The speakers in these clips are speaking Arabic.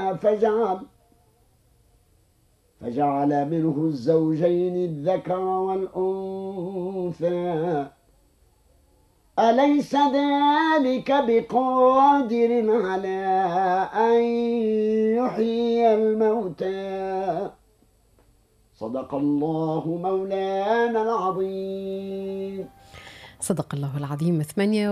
فجعل منه الزوجين الذكر والأنثى أليس ذلك بقادر على أن يحيي الموتى صدق الله مولانا العظيم. صدق الله العظيم.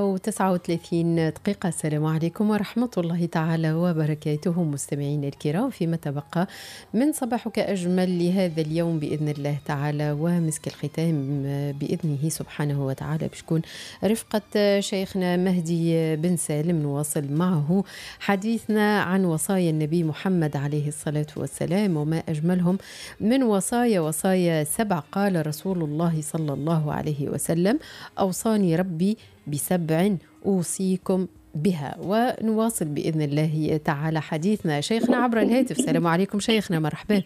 8:39 دقيقة. السلام عليكم ورحمة الله تعالى وبركاته مستمعين الكرام، فيما تبقى من صباحك أجمل لهذا اليوم بإذن الله تعالى، ومسك الختام بإذنه سبحانه وتعالى بشكون رفقة شيخنا مهدي بن سالم. نواصل معه حديثنا عن وصايا النبي محمد عليه الصلاة والسلام، وما أجملهم من وصايا 7. قال رسول الله صلى الله عليه وسلم: أوصاني ربي ب7 أوصيكم بها. ونواصل بإذن الله تعالى حديثنا شيخنا عبر الهاتف. السلام عليكم شيخنا، مرحبا.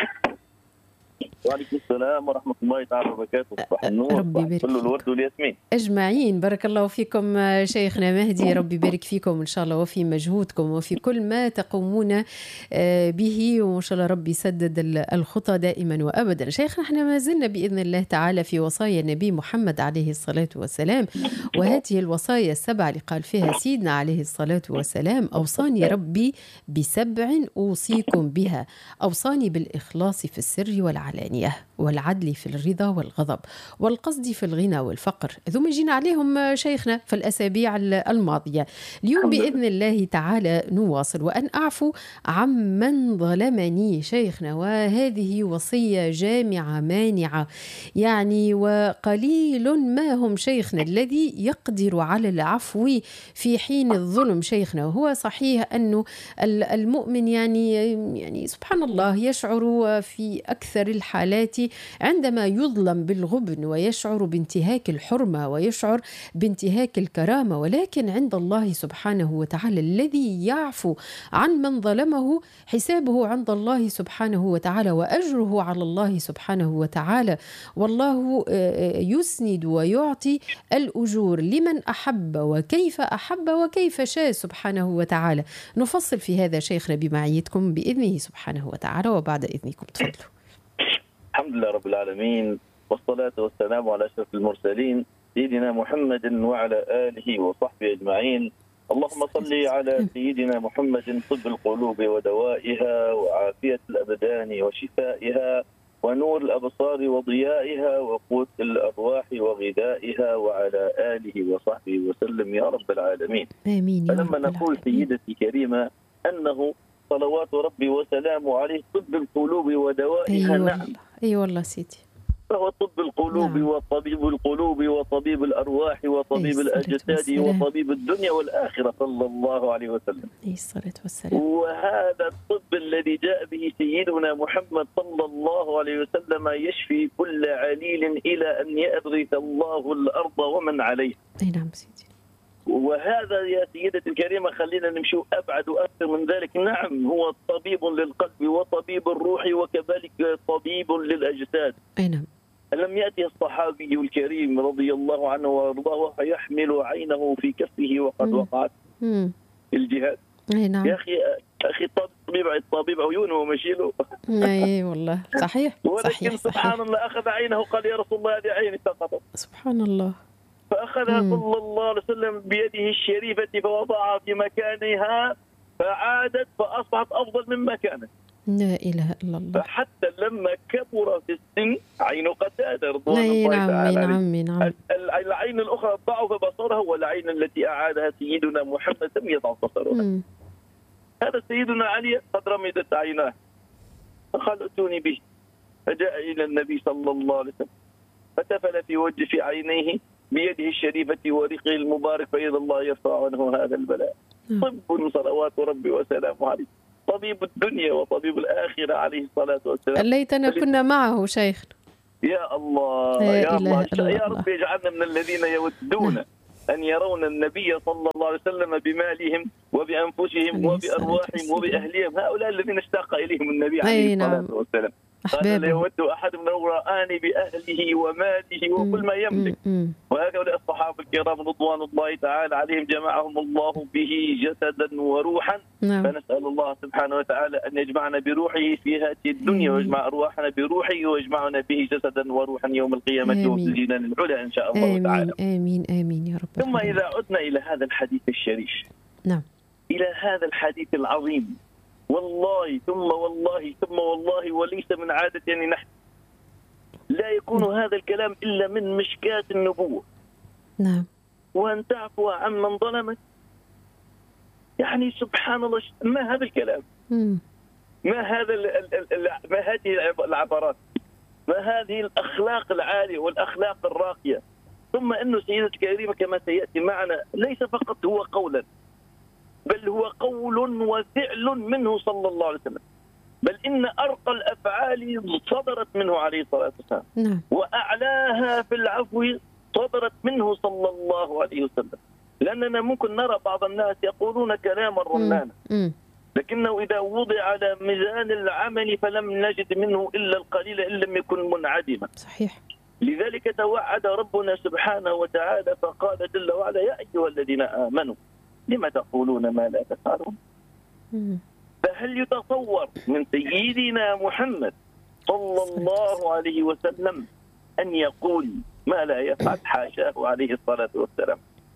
وعليكم السلام ورحمة الله تعالى وبركاته. صباح النور، ربي يبارك كل الورد والياسمين أجمعين. بارك الله فيكم شيخنا مهدي، ربي يبارك فيكم إن شاء الله وفي مجهودكم وفي كل ما تقومون به، وإن شاء الله ربي يسدد الخطى دائما وأبدا. شيخنا احنا ما زلنا بإذن الله تعالى في وصايا النبي محمد عليه الصلاة والسلام، وهذه الوصايا 7 اللي قال فيها سيدنا عليه الصلاة والسلام: أوصاني ربي ب7 أوصيكم بها. أوصاني بالإخلاص في السر والعلانية، والعدل في الرضا والغضب، والقصد في الغنى والفقر. ثم جينا عليهم شيخنا في الأسابيع الماضية. اليوم بإذن الله تعالى نواصل: وأن أعفو عمن ظلمني. شيخنا وهذه وصية جامعة مانعة يعني، وقليل ما هم شيخنا الذي يقدر على العفو في حين الظلم. شيخنا وهو صحيح أنه المؤمن يعني سبحان الله يشعر في أكثر الحالات عندما يظلم بالغبن، ويشعر بانتهاك الحرمة، ويشعر بانتهاك الكرامة، ولكن عند الله سبحانه وتعالى الذي يعفو عن من ظلمه حسابه عند الله سبحانه وتعالى، وأجره على الله سبحانه وتعالى. والله يسند ويعطي الأجور لمن أحب وكيف شاء سبحانه وتعالى. نفصل في هذا شيخنا بمعيتكم بإذنه سبحانه وتعالى، وبعد إذنكم تفضلوا. الحمد لله رب العالمين، والصلاة والسلام على أشرف المرسلين سيدنا محمد وعلى آله وصحبه أجمعين. اللهم صل على سيدنا محمد طب القلوب ودوائها، وعافية الأبدان وشفائها، ونور الأبصار وضيائها، وقوت الأرواح وغذائها، وعلى آله وصحبه وسلم يا رب العالمين. آمين. فلما نقول سيدتي كريمة أنه صلوات ربي وسلامه عليه طب القلوب ودوائها، نعم أي والله سيدي، فهو طب القلوب، نعم. وطبيب القلوب وطبيب الأرواح وطبيب الأجساد وطبيب الدنيا والآخرة صلى الله عليه وسلم. الصلاة والسلام. وهذا الطب الذي جاء به سيدنا محمد صلى الله عليه وسلم يشفي كل عليل إلى أن يأرث الله الأرض ومن عليها. أي نعم سيدي. وهذا يا سيدتي الكريمة خلينا نمشي أبعد وأكثر من ذلك. نعم هو طبيب للقلب وطبيب الروح وكذلك طبيب للأجساد. أي نعم. لم يأتي الصحابي الكريم رضي الله عنه وارضاه يحمل عينه في كفه وقد وقعت الجهاد. أي نعم. يا أخي الطبيب عيونه ومشيله. أي والله صحيح. ولكن صحيح. سبحان الله أخذ عينه، قال يا رسول الله هذه عيني سقطت. سبحان الله. فأخذها صلى الله عليه وسلم بيده الشريفة فوضعها في مكانها، فعادت فأصبحت أفضل مما كانت. لا إله إلا الله. فحتى لما كبر في السن عينه قتادة رضوان الله تعالى عليه. نعم. العين الأخرى ضعف بصرها، والعين التي أعادها سيدنا محمد لم يضعف بصرها. هذا سيدنا علي قد رمدت عيناه، فقال ائتوني به، فجاء إلى النبي صلى الله عليه وسلم فتفل في عينيه بيده الشريفة وريقه المبارك، فإذا الله يرفع عنه هذا البلاء. طب صلوات ربي وسلامه عليه، طبيب الدنيا وطبيب الآخرة عليه الصلاة والسلام. ليتنا كنا معه شيخ. يا الله يا الله يا رب يجعلنا من الذين يودون أن يرون النبي صلى الله عليه وسلم بمالهم وبأنفسهم وبأرواحهم وبأهلهم، هؤلاء الذين اشتاق إليهم النبي عليه الصلاة والسلام. قال لا يود أحد من رآني بأهله وماله وكل ما يملك. وهؤلاء الصحابة الكرام رضوان الله تعالى عليهم جمعهم الله به جسدا وروحا. فنسأل الله سبحانه وتعالى أن يجمعنا بروحه في هذه الدنيا ويجمع أرواحنا بروحه ويجمعنا به جسدا وروحا يوم القيامة في الجنان العلى إن شاء الله تعالى. آمين آمين يا رب. ثم إذا عدنا إلى هذا الحديث الشريف، نعم، إلى هذا الحديث العظيم، والله ثم والله ثم والله وليس من عادتنا نحن لا يكون هذا الكلام إلا من مشكاة النبوة. نعم. وأن تعفو عن من ظلمك، يعني سبحان الله، ما هذا الكلام؟ ما هذا ما هذه العبارات؟ ما هذه الأخلاق العالية والأخلاق الراقية؟ ثم أنه سيدتي الكريمة كما سيأتي معنا ليس فقط هو قولا، بل هو قول وفعل منه صلى الله عليه وسلم، بل إن أرقى الأفعال صدرت منه عليه الصلاة والسلام، وأعلاها في العفو صدرت منه صلى الله عليه وسلم. لأننا ممكن نرى بعض الناس يقولون كلاما رنانا، لكنه إذا وضع على ميزان العمل فلم نجد منه إلا القليل إن لم يكن منعدما. صحيح. لذلك توعد ربنا سبحانه وتعالى فقال جل وعلا: يا أيها الذين آمنوا لما تقولون ما لا تفعلون. فهل يتصور من سيدنا محمد صلى الله عليه وسلم أن يقول ما لا يفعل؟ حاشاه عليه الصلاة والسلام.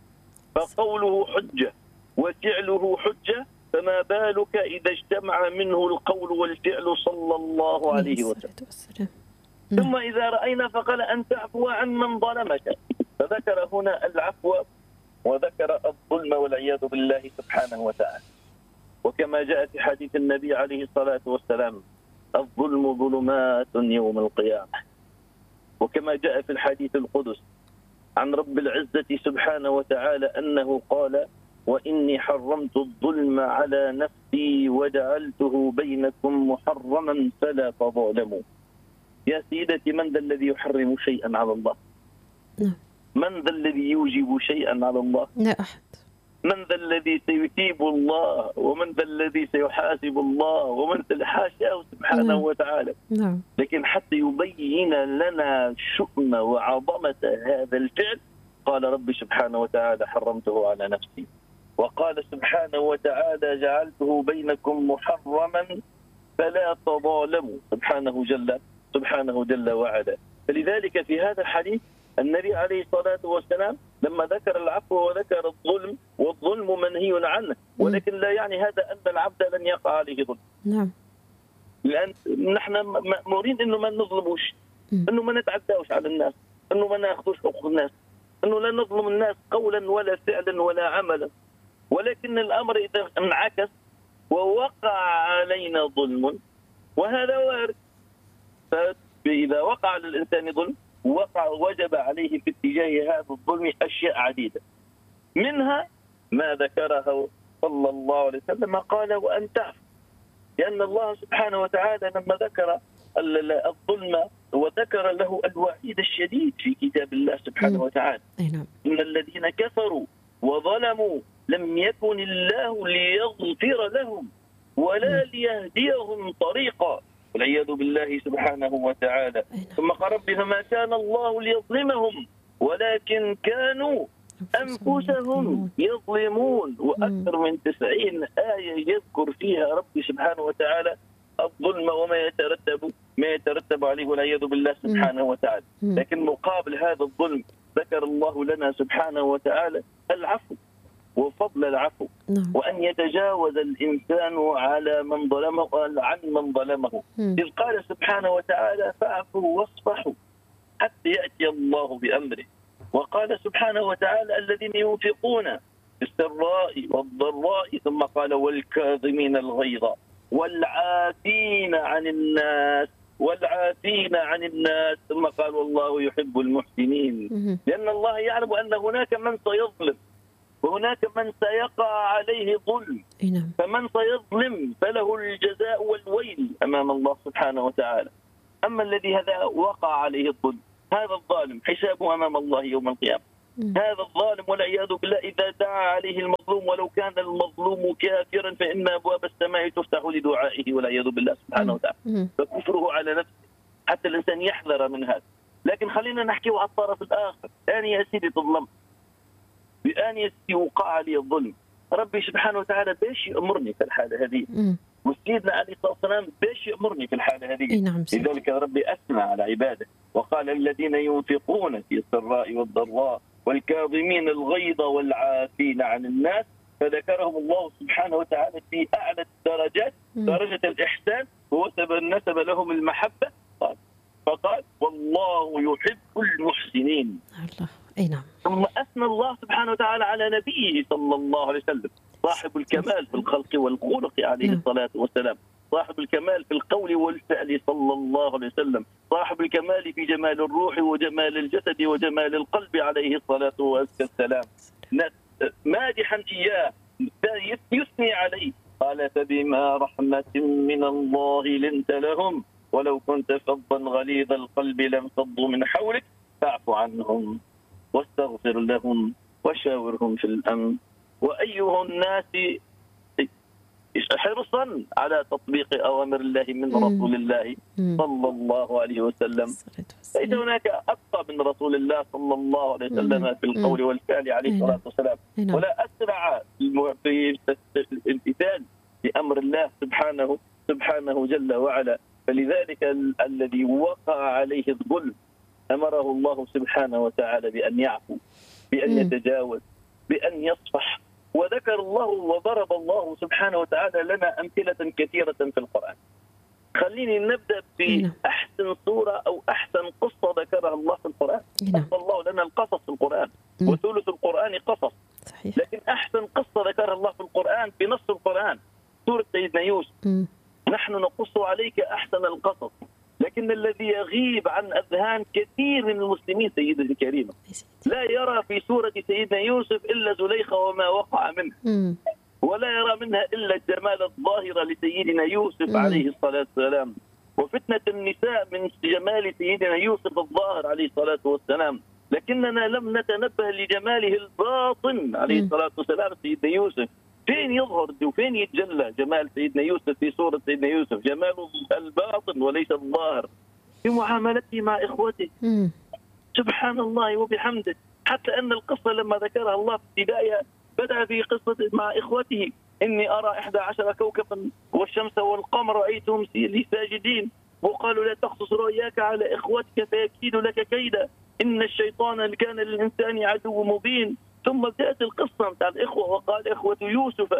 فقوله حجة وفعله حجة، فما بالك إذا اجتمع منه القول والفعل صلى الله عليه وسلم. ثم إذا رأينا فقال أن تعفو عن من ظلمك، فذكر هنا العفو وذكر الظلم والعياذ بالله سبحانه وتعالى. وكما جاء في حديث النبي عليه الصلاة والسلام: الظلم ظلمات يوم القيامة. وكما جاء في الحديث القدس عن رب العزة سبحانه وتعالى أنه قال: وإني حرمت الظلم على نفسي وجعلته بينكم محرما فلا تظالموا. يا سيدتي، من ذا الذي يحرم شيئا على الله؟ من ذا الذي يوجب شيئا على الله؟ لا أحد. من ذا الذي سيثيب الله؟ ومن ذا الذي سيحاسب الله؟ ومن ذا حاشاه سبحانه وتعالى. لكن حتى يبين لنا شؤم وعظمة هذا الفعل قال ربي سبحانه وتعالى: حرمته على نفسي. وقال سبحانه وتعالى: جعلته بينكم محرما فلا تظالموا. سبحانه جل وعلا. فلذلك في هذا الحديث النبي عليه الصلاة والسلام لما ذكر العفو وذكر الظلم، والظلم منهي عنه، ولكن لا يعني هذا أن العبد لن يقع عليه ظلم. نعم. لأن نحن مأمورين إنه ما نظلموش، إنه ما نتعداوش على الناس، إنه ما نأخذوش حقوق الناس، إنه لا نظلم الناس قولا ولا فعلا ولا عملا. ولكن الأمر إذا انعكس ووقع علينا ظلم، وهذا وارد، فإذا وقع للإنسان ظلم وجب عليه في اتجاه هذا الظلم أشياء عديدة، منها ما ذكره صلى الله عليه وسلم قال: وأن تعفو. لأن الله سبحانه وتعالى لما ذكر الظلم وذكر له الوعيد الشديد في كتاب الله سبحانه وتعالى: إن الذين كفروا وظلموا لم يكن الله ليغفر لهم ولا ليهديهم طريقا، والعياذ بالله سبحانه وتعالى. ثم قال: رب فما كان الله ليظلمهم ولكن كانوا أنفسهم يظلمون. وأكثر من 90 آية يذكر فيها ربي سبحانه وتعالى الظلم وما يترتب عليه والعياذ بالله سبحانه وتعالى. لكن مقابل هذا الظلم ذكر الله لنا سبحانه وتعالى العفو وفضل العفو، وأن يتجاوز الإنسان على من ظلمه عن من ظلمه. إذ قال سبحانه وتعالى: فاعفوا واصفحوا حتى يأتي الله بأمره. وقال سبحانه وتعالى: الذين ينفقون في السراء والضراء، ثم قال: والكاظمين الغيظ والعافين عن الناس، ثم قال: والله يحب المحسنين. لأن الله يعلم أن هناك من سيظلم وهناك من سيقع عليه ظلم، فمن سيظلم فله الجزاء والويل أمام الله سبحانه وتعالى. أما الذي هذا وقع عليه الظلم، هذا الظالم حسابه أمام الله يوم القيامة. هذا الظالم والعياذ بالله إذا دعا عليه المظلوم ولو كان المظلوم كافرا فإن أبواب السماء تفتح لدعائه والعياذ بالله سبحانه وتعالى. فكفره على نفسه حتى الإنسان يحذر من هذا. لكن خلينا نحكي على الطرف الآخر. أنا يا سيدي تظلم، بأن يسي وقع علي الظلم، ربي سبحانه وتعالى باش يأمرني في الحالة هذه، وسيدنا عليه الصلاة والسلام باش يأمرني في الحالة هذه. نعم. لذلك ربي أثنى على عباده وقال الذين ينفقون في السراء والضراء والكاظمين الغيظ والعافين عن الناس، فذكرهم الله سبحانه وتعالى في أعلى الدرجات، درجة الإحسان، ونسب لهم المحبة. فقال والله يحب المحسنين. الله. أي نعم. ثم أثنى الله سبحانه وتعالى على نبيه صلى الله عليه وسلم، صاحب الكمال في الخلق والخلق عليه الصلاة والسلام، صاحب الكمال في القول والفعل صلى الله عليه وسلم، صاحب الكمال في جمال الروح وجمال الجسد وجمال القلب عليه الصلاة والسلام، مادحا إياه يثني عليه. قال فبما رحمة من الله لنت لهم ولو كنت فظا غليظ القلب لانفضوا من حولك فاعف عنهم واستغفر لهم وشاورهم في الأمر وأيها الناس حرصا على تطبيق أوامر الله من رسول الله صلى الله عليه وسلم. ليس هناك أبقى من رسول الله صلى الله عليه وسلم في القول والفعل عليه الصلاة والسلام، ولا أسرع في الامتثال لأمر الله سبحانه جل وعلا. فلذلك الذي وقع عليه الظلم أمره الله سبحانه وتعالى بأن يعفو، بأن يتجاوز، بأن يصفح. وذكر الله وضرب الله سبحانه وتعالى لنا أمثلة كثيرة في القرآن. خليني نبدأ بأحسن صورة أو أحسن قصة ذكرها الله في القرآن. أصل الله لنا القصص في القرآن، وثلث القرآن قصص. صحيح. لكن أحسن قصة ذكرها الله في القرآن في نص القرآن سورة سيدنا يوسف. نحن نقص عليك أحسن القصص، لكن الذي يغيب عن أذهان كثير من المسلمين سيدنا الكريم لا يرى في سورة سيدنا يوسف إلا زليخة وما وقع منه، ولا يرى منها إلا الجمال الظاهر لسيدنا يوسف عليه الصلاة والسلام، وفتنة النساء من جمال سيدنا يوسف الظاهر عليه الصلاة والسلام. لكننا لم نتنبه لجماله الباطن عليه الصلاة والسلام. سيدنا يوسف فين يظهر وفين يتجلى جمال سيدنا يوسف في سورة سيدنا يوسف؟ جماله الباطن وليس الظاهر، في معاملته مع إخوته سبحان الله وبحمده. حتى أن القصة لما ذكرها الله في ابتدائها بدأ في قصة مع إخوته، إني أرى 11 كوكبا والشمس والقمر رأيتهم لي ساجدين، وقالوا لا تقصص رؤياك على إخوتك فيكيد لك كيدا إن الشيطان كان للإنسان عدو مبين. ثم بدأت القصة بتاع الإخوة، وقال إخوة يوسف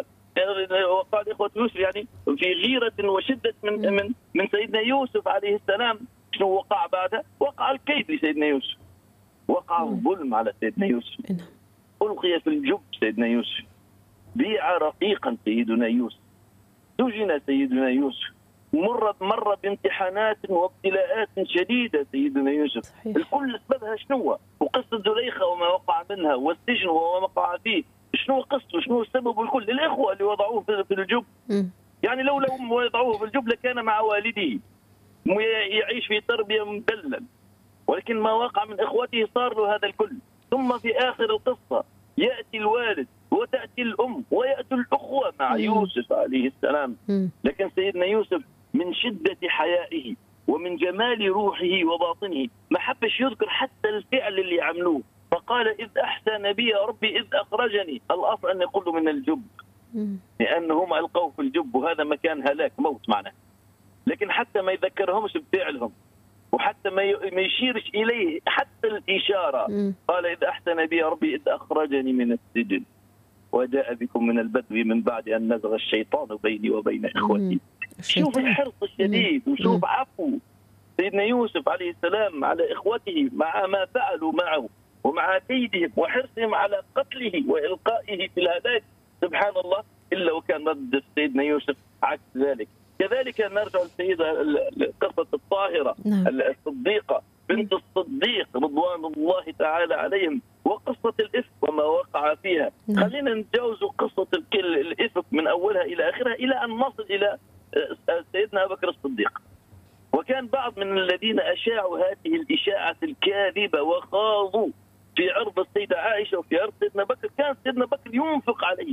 يعني في غيرة وشدة من سيدنا يوسف عليه السلام. شنو وقع بعدها؟ وقع الكيد لسيدنا يوسف، وقع الظلم على سيدنا يوسف، ألقي في الجب سيدنا يوسف، بيع رقيقا سيدنا يوسف، سجن سيدنا يوسف، مر بامتحانات وابتلاءات شديدة سيدنا يوسف. صحيح. الكل سببها شنو؟ وقصة زليخة وما وقع منها، والسجن وما وقع فيه، شنو قصته؟ شنو السبب؟ الكل الإخوة اللي وضعوه في الجب. يعني لو وضعوه في الجب لكان مع والده يعيش في تربية مدلل، ولكن ما وقع من إخوته صار له هذا الكل. ثم في آخر القصة يأتي الوالد وتأتي الأم ويأتي الأخوة مع يوسف عليه السلام. لكن سيدنا يوسف من شدة حيائه ومن جمال روحه وباطنه ما حبش يذكر حتى الفعل اللي عملوه، فقال إذ أحسن بي يا ربي إذ أخرجني. الأصل أن يقولوا من الجب، لأنهم ألقوه في الجب، وهذا مكان هلاك موت معنا. لكن حتى ما يذكرهمش بفعلهم، وحتى ما يشيرش إليه حتى الإشارة. قال إذ أحسن بي يا ربي إذ أخرجني من السجن وجاء بكم من البدو من بعد أن نزغ الشيطان بيني وبين إخوتي. شوف الحرص الشديد، وشوف عفو سيدنا يوسف عليه السلام على إخوته مع ما فعلوا معه ومع كيدهم وحرصهم على قتله وإلقائه في الهلاك. سبحان الله، إلا وكان رد سيدنا يوسف عكس ذلك. كذلك نرجع للسيدة قصة الطاهرة الصديقة بنت الصديق رضوان الله تعالى عليهم، وقصة الإفك وما وقع فيها. خلينا نتجاوز قصة الإفك من أولها إلى آخرها إلى أن نصل إلى سيدنا أبو بكر الصديق. وكان بعض من الذين أشاعوا هذه الإشاعة الكاذبة وخاضوا في عرض السيدة عائشة وفي عرض سيدنا بكر، كان سيدنا بكر ينفق عليه